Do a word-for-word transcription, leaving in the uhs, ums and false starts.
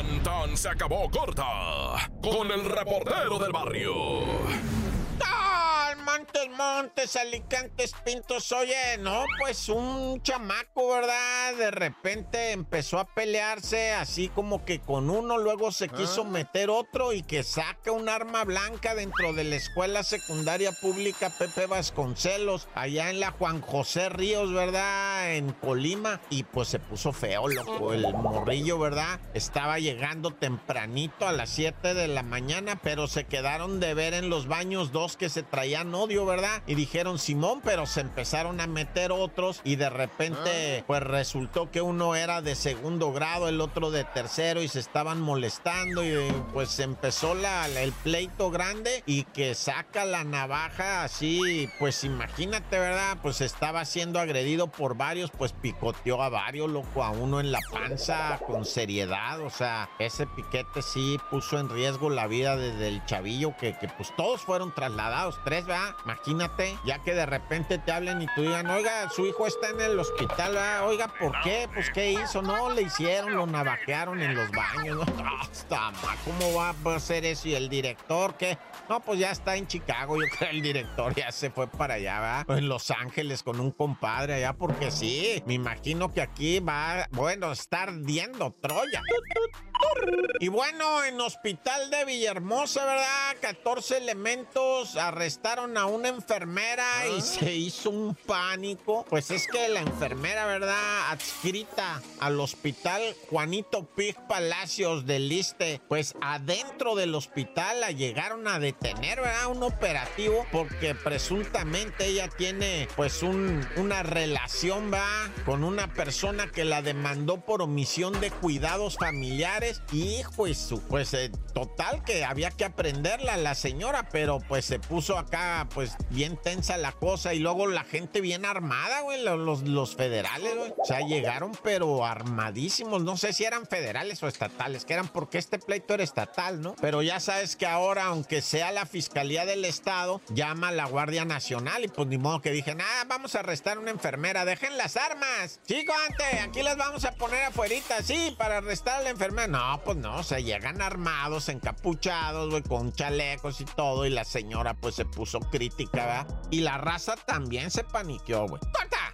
Tan tan se acabó corta con el reportero del barrio. ¡Ah! Montes, Montes, Alicantes, Pintos. Oye, no, pues un chamaco, ¿verdad? De repente empezó a pelearse así como que con uno, luego se quiso meter otro y que saca un arma blanca dentro de la escuela secundaria pública Pepe Vasconcelos, allá en la Juan José Ríos, ¿verdad? En Colima. Y pues se puso feo, loco, el morrillo, ¿verdad? Estaba llegando tempranito a las siete de la mañana, pero se quedaron de ver en los baños dos que se traían odio, ¿verdad? Y dijeron Simón, pero se empezaron a meter otros y de repente pues resultó que uno era de segundo grado, el otro de tercero y se estaban molestando y pues empezó la, la, el pleito grande y que saca la navaja así, pues imagínate, ¿verdad? Pues estaba siendo agredido por varios, pues picoteó a varios, loco, a uno en la panza con seriedad, o sea, ese piquete sí puso en riesgo la vida de, del chavillo que, que pues todos fueron trasladados, tres, ¿verdad? Imagínate, ya que de repente te hablen y tú digan, oiga, su hijo está en el hospital, ¿verdad? Oiga, ¿por qué? Pues, ¿qué hizo? No, le hicieron, lo navajearon en los baños, ¿no? Hasta, ¿cómo va a hacer eso? ¿Y el director qué? No, pues ya está en Chicago, yo creo que el director ya se fue para allá, ¿verdad? En Los Ángeles con un compadre allá, porque sí, me imagino que aquí va, bueno, está ardiendo Troya. Y bueno, en Hospital de Villahermosa, ¿verdad? catorce elementos arrestaron a una enfermera y se hizo un pánico. Pues es que la enfermera, ¿verdad? Adscrita al Hospital Juanito Pig Palacios del Iste, pues adentro del hospital la llegaron a detener, ¿verdad? Un operativo porque presuntamente ella tiene pues un, una relación, ¿va? Con una persona que la demandó por omisión de cuidados familiares. Y pues, pues eh, total que había que aprenderla la señora, pero pues se puso acá pues bien tensa la cosa y luego la gente bien armada, güey, los, los federales, güey. O sea, llegaron pero armadísimos, no sé si eran federales o estatales, que eran porque este pleito era estatal, ¿no? Pero ya sabes que ahora, aunque sea la Fiscalía del Estado, llama a la Guardia Nacional y pues ni modo que dije, ah, vamos a arrestar a una enfermera, dejen las armas. Chico, antes, aquí las vamos a poner afuerita, sí, para arrestar a la enfermera. No, pues no, o sea, llegan armados, encapuchados, güey, con chalecos y todo, y la señora pues se puso crítica, ¿verdad? Y la raza también se paniqueó, güey. ¡Corta!